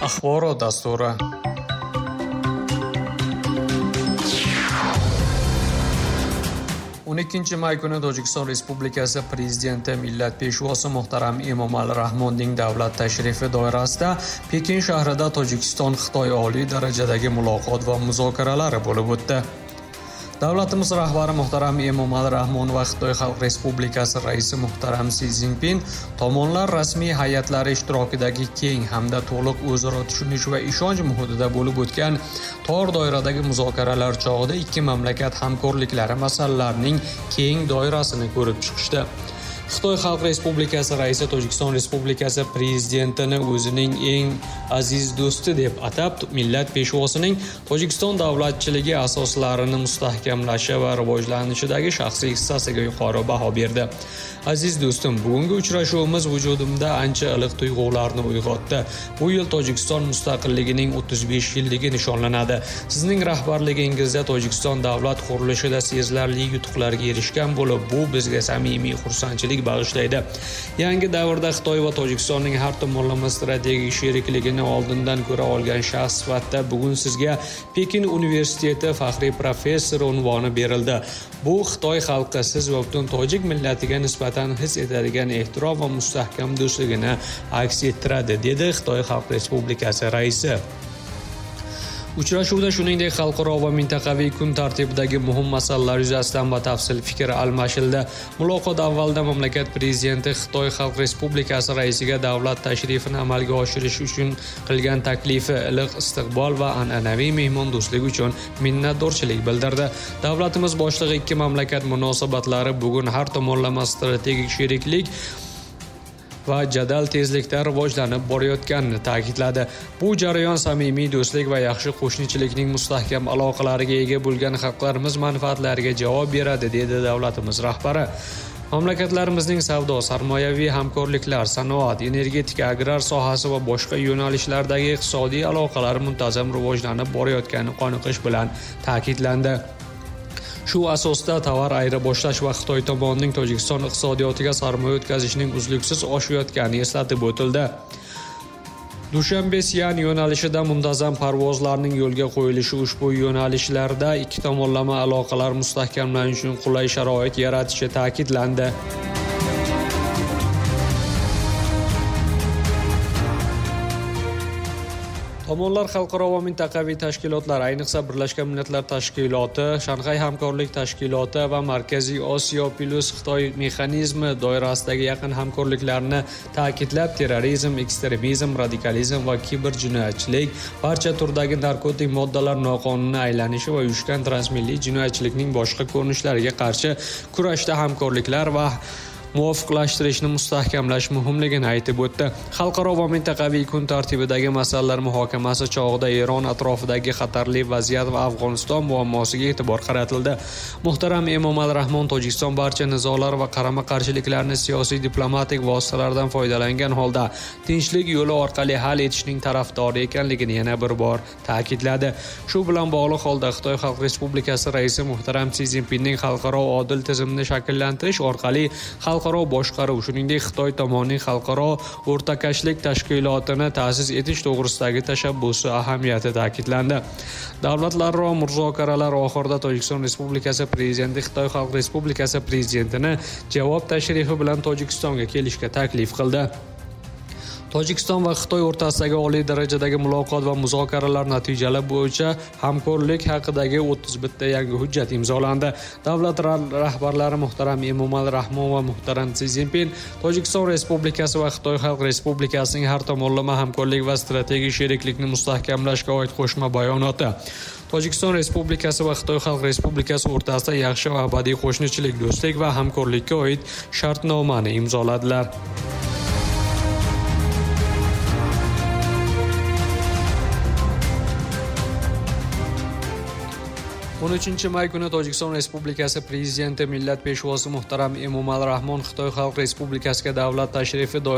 Axborot dasturi. May kuni Tojikiston Respublikasi Prezidenti Millat peshvosi muhtaram Emomali Rahmonning davlat tashrifi doirasida Pekin shahrida Tojikiston-Xitoy oliy darajadagi muloqot va muzokaralar bo'lib o'tdi. Davlatimiz rahbari muhtaram Emomali Rahmon va Xitoy Xalq Respublikasi raisi muhtaram Si Zinpin tomonlar rasmiy hayatlari ishtirokidagi keng hamda to'liq o'zaro tushunish va ishonch muhitida bo'lib o'tgan tor doiradagi muzokaralar chog'ida ikki mamlakat hamkorliklari masalalarining keng doirasini ko'rib chiqishdi. Xitoy Xalq Respublikasi raisi Tojikiston Respublikasi prezidentini o'zining eng aziz do'sti deb atab, millat peshvosining Tojikiston davlatchiligi asoslarini mustahkamlashi va rivojlanishidagi shaxsiy hissasiga yuqori baho berdi. Aziz do'stim, bugungi uchrashuvimiz vujudimda ancha iliq tuyg'ularni uyg'otdi. Bu yil Tojikiston mustaqilligining 35 yilligi nishonlanadi. Sizning rahbarligingizda Tojikiston davlat qurilishida sezilarli yutuqlarga erishgan bo'lib, bu bizga samimiy xursandchilik bag'ishlaydi. Yangi davrda Xitoy va Tojikistonning har tomonlama strategik sherikligini oldindan ko'ra olgan shaxs sifatida bugun sizga Pekin universiteti faxriy professori unvoni berildi. Bu Xitoy xalqi siz va butun tojik millatiga nisbatan his etadigan ehtirom va mustahkam do'stligini aks ettiradi, dedi Xitoy Xalq Respublikasi raisi. Uchrashuvda shuningdek xalqaro va mintaqaviy kun tartibidagi muhim masalalar yuzasidan batafsil fikr almashildi. Muloqot avvalida mamlakat prezidenti Xitoy Xalq Respublikasi raisiga davlat tashrifini amalga oshirish uchun qilgan taklifi, iliq istiqbol va an'anaviy mehmondo'stlik uchun minnatdorchilik bildirdi. Davlatimiz boshlig'i ikki mamlakat munosabatlari bugun har tomonlama strategik sheriklik va jadal tezlikda rivojlanib borayotganini ta'kidladi. Bu jarayon samimiy do'stlik va yaxshi qo'shnichilikning mustahkam aloqalariga ega bo'lgan xalqlarimiz manfaatlariga javob beradi, dedi davlatimiz rahbari. Mamlakatlarimizning savdo, sarmoyaviy hamkorliklar, sanoat, energetika, agrar sohasi va boshqa yo'nalishlardagi iqtisodiy aloqalar muntazam rivojlanib borayotgani qoniqish bilan ta'kidlandi. Shu asosda tovar ayirboshlash va Xitoy tomonining Tojikiston iqtisodiyotiga sarmoya o'tkazishning uzluksiz oshayotgani eslatib o'tildi. Dushanbe-Sian yo'nalishida muntazam parvozlarning yo'lga qo'yilishi ushbu yo'nalishlarda ikki tomonlama aloqalar mustahkamlanishi uchun qulay sharoit yaratishi ta'kidlandi. Tomonlar xalqaro va mintaqaviy tashkilotlar, ayniqsa Birlashgan Millatlar Tashkiloti, Shanxay hamkorlik tashkiloti va Markaziy Osiyo plus Xitoy mexanizmi doirasidagi yaqin hamkorliklarni ta'kidlab, terrorizm, ekstremizm, radikalizm va kiberjinoyatchilik, barcha turdagi narkotik moddalar noqonuniy aylanishi va uyushgan transmilliy jinoyatchilikning boshqa ko'rinishlariga qarshi kurashda hamkorliklar va muvofiqlashtirishni mustahkamlash muhimligini aytib o'tdi. Xalqaro va mintaqaviy kun tartibidagi masalalar muhokamasi chog'ida Eron atrofidagi xatarli vaziyat va Afg'oniston muammosiga e'tibor qaratildi. Muhtaram Emomali Rahmon Tojikiston barcha nizolar va qarama-qarshiliklarni siyosiy diplomatik vositalardan foydalangan holda tinchlik yo'li orqali hal etishning tarafdori ekanligini yana bir bor ta'kidladi. Shu bilan bog'liq holda Xitoy Xalq Respublikasi raisi muhtaram Si Zinpinning xalqaro odil tizimni shakllantirish orqali xalqaro boshqaruv, shuningdek Xitoy tomonining xalqaro o'rtakashlik tashkilotini ta'sis etish to'g'risidagi tashabbusi ahamiyati ta'kidlandi. Davlatlararo muzokaralar oxirida Tojikiston Respublikasi prezidenti Xitoy Xalq Respublikasi prezidentini javob tashrifi bilan Tojikistonga kelishga taklif qildi. Tojikiston va Xitoy o'rtasidagi oliy darajadagi muloqot va muzokaralar natijalari bo'yicha hamkorlik haqidagi 31 yangi hujjat imzolandi. Davlat rahbarlari muhtaram Emomali Rahmon va muhtaram Si Zinpin Tojikiston Respublikasi va Xitoy Xalq Respublikasining har tomonlama hamkorlik va strategik sheriklikni mustahkamlashga oid qo'shma bayonoti, Tojikiston Respublikasi va Xitoy Xalq Respublikasi o'rtasida yaxshi va abadiy qo'shnichilik, do'stlik va hamkorlikka oid shartnomani imzoladilar. 13 may kuni Tojikiston Respublikasi Prezidenti millat peshvosi muhtaram Emomali Rahmon Xitoy Xalq Respublikasiga davlat tashrifi